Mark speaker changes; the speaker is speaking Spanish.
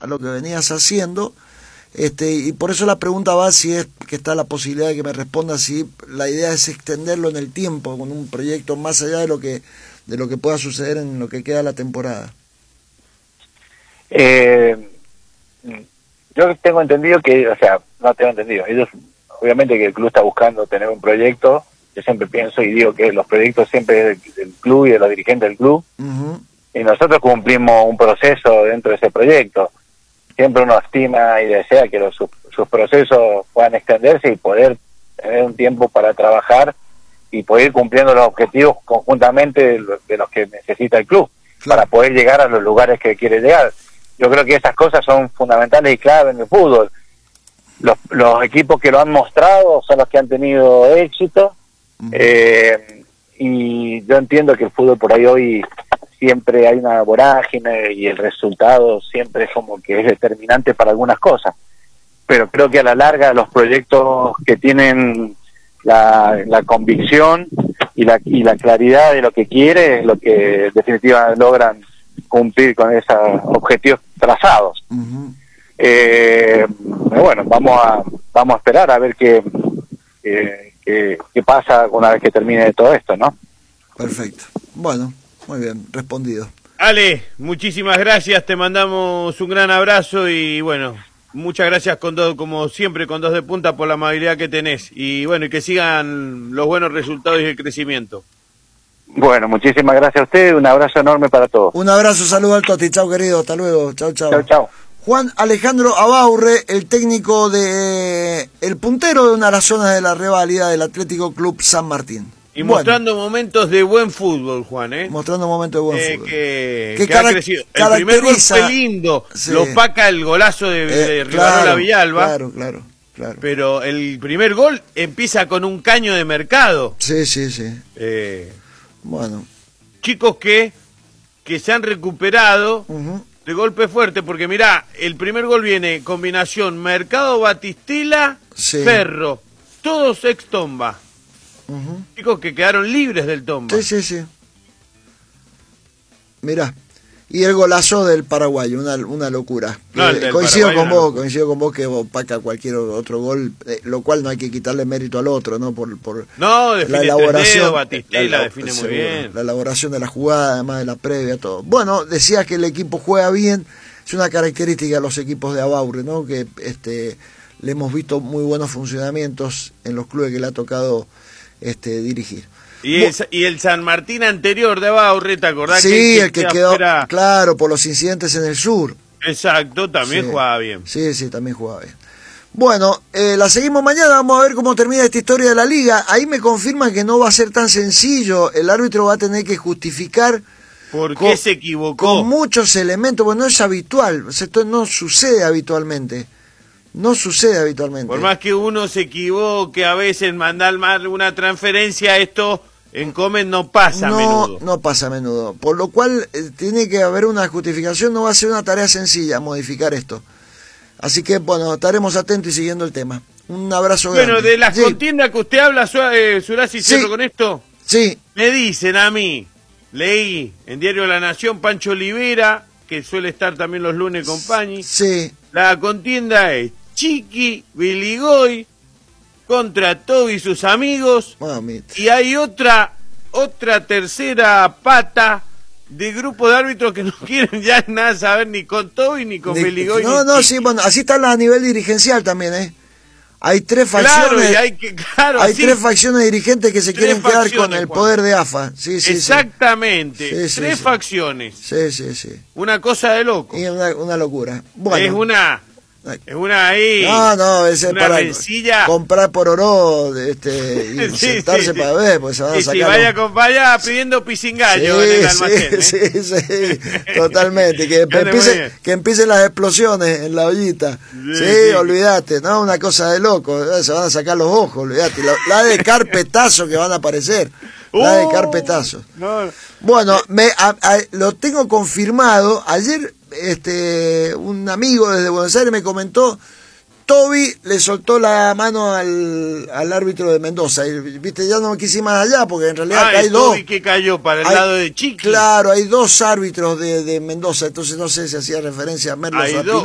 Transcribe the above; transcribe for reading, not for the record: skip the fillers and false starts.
Speaker 1: a lo que venías haciendo. Y por eso la pregunta va si es que está la posibilidad de que me responda si la idea es extenderlo en el tiempo con un proyecto más allá de lo que pueda suceder en lo que queda de la temporada.
Speaker 2: Yo tengo entendido que, no tengo entendido, ellos, obviamente que el club está buscando tener un proyecto. Yo siempre pienso y digo que los proyectos siempre es del club y de los dirigentes del club, y nosotros cumplimos un proceso dentro de ese proyecto. Siempre uno estima y desea que sus procesos puedan extenderse y poder tener un tiempo para trabajar y poder ir cumpliendo los objetivos conjuntamente de los que necesita el club, claro, para poder llegar a los lugares que quiere llegar. Yo creo que esas cosas son fundamentales y clave en el fútbol. Los equipos que lo han mostrado son los que han tenido éxito, y yo entiendo que el fútbol por ahí hoy siempre hay una vorágine y el resultado siempre es como que es determinante para algunas cosas, pero creo que a la larga los proyectos que tienen la convicción y la claridad de lo que quiere es lo que definitivamente logran cumplir con esos objetivos trazados. Bueno, vamos a esperar a ver qué pasa una vez que termine todo esto, ¿no?
Speaker 1: Perfecto. Bueno, muy bien, respondido.
Speaker 3: Ale, muchísimas gracias, te mandamos un gran abrazo y bueno, muchas gracias como siempre con Dos de Punta por la amabilidad que tenés y bueno, y que sigan los buenos resultados y el crecimiento.
Speaker 2: Bueno, muchísimas gracias a usted, un abrazo enorme para todos.
Speaker 1: Un abrazo, saludo al Toti, chau querido, hasta luego, chau.
Speaker 2: Chau.
Speaker 1: Juan Alejandro Abaurre, el técnico el puntero de una de las zonas de la reválida del Atlético Club San Martín.
Speaker 3: Y mostrando momentos de buen fútbol, Juan,
Speaker 1: Mostrando momentos de buen fútbol.
Speaker 3: Que ha crecido. El primer gol fue lindo, sí. Lo opaca el golazo de Rivarola Villalba.
Speaker 1: Claro.
Speaker 3: Pero el primer gol empieza con un caño de mercado.
Speaker 1: Sí.
Speaker 3: Bueno. Chicos que se han recuperado de golpe fuerte, porque mirá, el primer gol viene combinación Mercado, Batistela, Ferro, todos ex Tomba. Chicos que quedaron libres del Tomba.
Speaker 1: Sí. Mirá. Y el golazo del paraguayo, una locura. Coincido con vos que opaca cualquier otro gol, lo cual no hay que quitarle mérito al otro, ¿no? Por la elaboración.
Speaker 3: Batistela define muy bien.
Speaker 1: La elaboración de la jugada, además de la previa, todo. Bueno, decía que el equipo juega bien, es una característica de los equipos de Abaurre, ¿no? Que le hemos visto muy buenos funcionamientos en los clubes que le ha tocado dirigir.
Speaker 3: Y el San Martín anterior de Abaurre, ¿te acordás?
Speaker 1: Sí, el que quedó, claro, por los incidentes en el sur.
Speaker 3: Exacto, también jugaba bien.
Speaker 1: Sí, también jugaba bien. Bueno, la seguimos mañana, vamos a ver cómo termina esta historia de la liga. Ahí me confirman que no va a ser tan sencillo, el árbitro va a tener que justificar
Speaker 3: por qué se equivocó.
Speaker 1: Con muchos elementos, bueno, no es habitual, esto no sucede habitualmente.
Speaker 3: Por más que uno se equivoque a veces en mandar mal una transferencia, esto en Comen no pasa a menudo.
Speaker 1: No pasa a menudo. Por lo cual tiene que haber una justificación, no va a ser una tarea sencilla modificar esto. Así que, bueno, estaremos atentos y siguiendo el tema. Un abrazo grande.
Speaker 3: Bueno, de las contiendas que usted habla, Surasi, cierro con esto.
Speaker 1: Sí.
Speaker 3: Me dicen a mí, leí en Diario La Nación, Pancho Olivera, que suele estar también los lunes con Pañi.
Speaker 1: Sí.
Speaker 3: La contienda es Chiqui, Biligoy contra Toby y sus amigos.
Speaker 1: Mamita.
Speaker 3: Y hay otra tercera pata de grupo de árbitros que no quieren ya nada saber ni con Toby ni con Biligoy.
Speaker 1: No, sí, bueno, así está a nivel dirigencial también, Hay tres facciones. Hay tres facciones dirigentes que se quieren quedar con el poder de AFA. Sí,
Speaker 3: exactamente. Tres facciones.
Speaker 1: Sí.
Speaker 3: Una cosa de loco.
Speaker 1: Y una locura. Bueno.
Speaker 3: Es una ahí.
Speaker 1: No, ese es para
Speaker 3: rencilla.
Speaker 1: Comprar por oro y sentarse para ver, pues se van a sacar.
Speaker 3: Y si vaya pidiendo pisingallo en el almacén.
Speaker 1: Sí, totalmente. Que empiecen las explosiones en la ollita. Sí, olvídate, ¿no? Una cosa de loco. Se van a sacar los ojos, olvídate. La de carpetazo que van a aparecer. La de carpetazo.
Speaker 3: No.
Speaker 1: Bueno, lo tengo confirmado. Ayer un amigo desde Buenos Aires me comentó, Toby le soltó la mano al árbitro de Mendoza, y viste, ya no quise ir más allá porque en realidad hay dos.
Speaker 3: Toby que cayó para el lado de Chiqui.
Speaker 1: Claro, hay dos árbitros de Mendoza, entonces no sé si hacía referencia a Merlo.